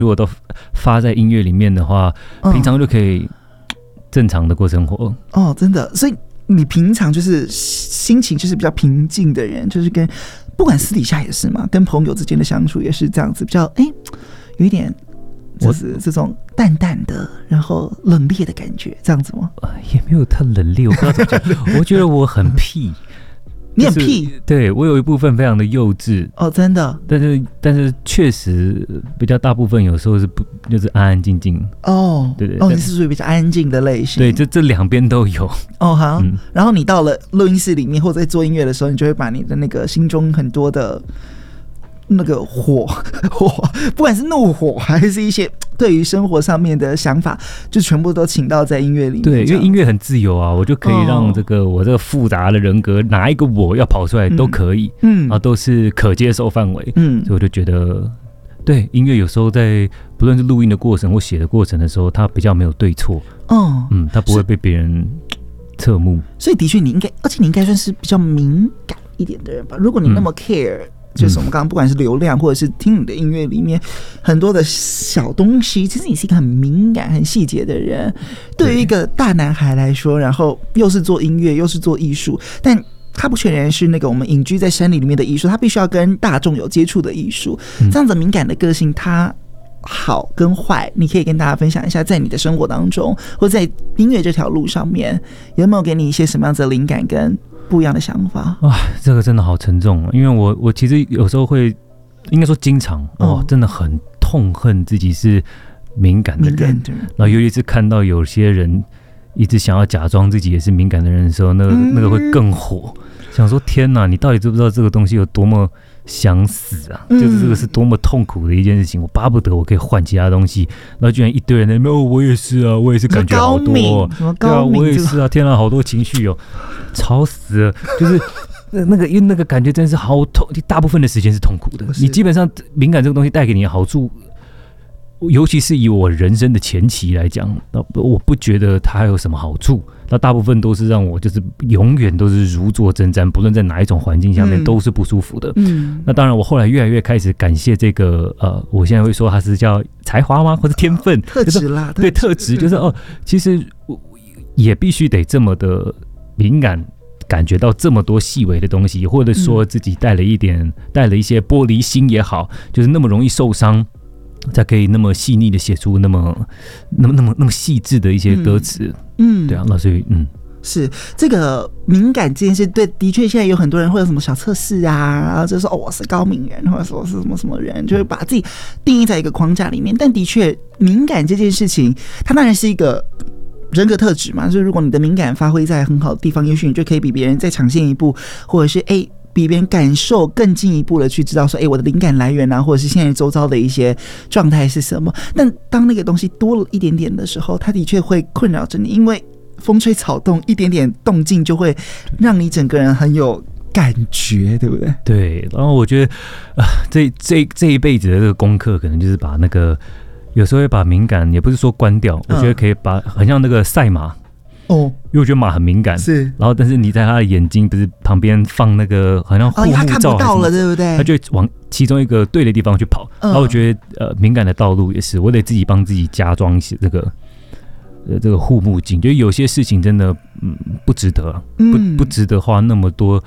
如果都发在音乐里面的话，平常就可以正常的过生活。 哦，真的，所以你平常就是心情就是比较平静的人，就是跟不管私底下也是嘛，跟朋友之间的相处也是这样子，比较有一点就是这种淡淡的，然后冷冽的感觉，这样子吗？ 也没有太冷冽，我不知道怎么讲。我觉得我很屁。 你很屁， 对，我有一部分非常的幼稚哦，真的。 但是确实比较大部分有时候是不就是安安静静哦， 对， 你是属于比较安静的类型。 对，这两边都有。 哦，好。然后你到了录音室里面或者在做音乐的时候，你就会把你的那个心中很多的那个火，不管是怒火还是一些对于生活上面的想法，就全部都倾倒在音乐里面。 对，因为音乐很自由啊，我就可以让我这个复杂的人格哪一个我要跑出来都可以，然后都是可接受范围。所以我就觉得，对音乐有时候在不论是录音的过程或写的过程的时候，它比较没有对错。它不会被别人侧目。所以的确你应该，而且你应该算是比较敏感一点的人吧？如果你那么 care。就是我们刚刚不管是流量或者是听你的音乐里面很多的小东西，其实你是一个很敏感很细节的人。对于一个大男孩来说，然后又是做音乐又是做艺术，但他不全然是那个我们隐居在山里面的艺术，他必须要跟大众有接触的艺术。这样子敏感的个性，他好跟坏，你可以跟大家分享一下，在你的生活当中或在音乐这条路上面，有没有给你一些什么样子的灵感跟不一样的想法？ 这个真的好沉重，因为我其实有时候会，应该说经常真的很痛恨自己是敏感的人，然后尤其是看到有些人一直想要假装自己也是敏感的人的时候，那个会更火。想说天哪，你到底知不知道这个东西有多么想死啊？就是这个是多么痛苦的一件事情。我巴不得我可以换其他东西，然后居然一堆人在那边我也是啊，我也是感觉好多对啊，我也是啊，天哪，好多情绪吵死了，就是因为那个感觉真是好痛，大部分的时间是痛苦的。你基本上敏感这个东西带给你的好处，尤其是以我人生的前期来讲，我不觉得它有什么好处。它大部分都是让我就是永远都是如坐针毡，不论在哪一种环境下面都是不舒服的。那当然，我后来越来越开始感谢这个我现在会说它是叫才华吗，或者天分、 特质啦， 对特质，就是其实也必须得这么的敏感。感觉到这么多细微的东西，或者说自己带了一些玻璃心也好，就是那么容易受伤，才可以那么细腻的写出那么细致的一些歌词。对啊，那所以是这个敏感这件事，对，的确现在有很多人会有什么小测试啊，然后就说我是高敏人，或者说是什么什么人，就会把自己定义在一个框架里面。但的确，敏感这件事情，它当然是一个人格特质嘛，就是如果你的敏感发挥在很好的地方，也许你就可以比别人再抢先一步，或者是比别人感受更进一步的去知道说，我的灵感来源啊，或者是现在周遭的一些状态是什么。但当那个东西多了一点点的时候，它的确会困扰着你，因为风吹草动一点点动静就会让你整个人很有感觉，对不对？ 对。然后我觉得这一辈子的这个功课，可能就是把那个有时候会把敏感，也不是说关掉，我觉得可以把很像那个赛马。因为我觉得马很敏感， 是， 然后但是你在他的眼睛不是旁边放那个好像护目罩， 他看不到了，对不对？ 他就往其中一个对的地方去跑。然后我觉得敏感的道路也是，我得自己帮自己加装一些这个护目镜，就有些事情真的不值得，不值得花那么多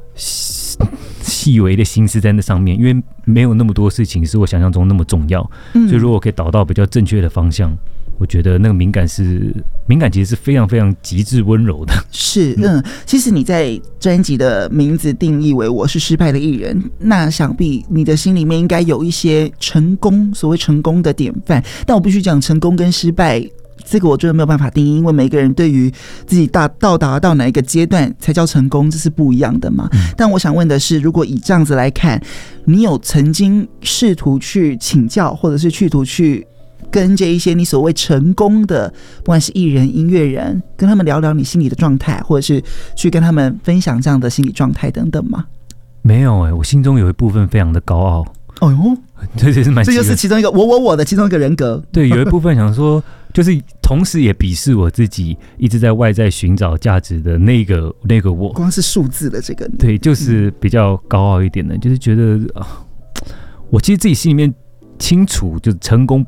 细微的心思在那上面，因为没有那么多事情是我想象中那么重要。所以如果我可以导到比较正确的方向，我觉得那个敏感其实是非常非常极致温柔的。 是，其实你在专辑的名字定义为我是失败的艺人，那想必你的心里面应该有一些所谓成功的典范。但我必须讲，成功跟失败这个我觉得没有办法定义，因为每个人对于自己到达到哪一个阶段才叫成功，这是不一样的嘛。但我想问的是，如果以这样子来看，你有曾经试图去请教，或者是试图去跟这一些你所谓成功的不管是艺人音乐人，跟他们聊聊你心理的状态，或者是去跟他们分享这样的心理状态等等吗？ 没有我心中有一部分非常的高傲。这就是其中一个我的其中一个人格。 对，有一部分想说，就是同时也鄙视我自己一直在外在寻找价值的那个我。 光是数字的这个， 对，就是比较高傲一点的，就是觉得我其实自己心里面清楚，就是成功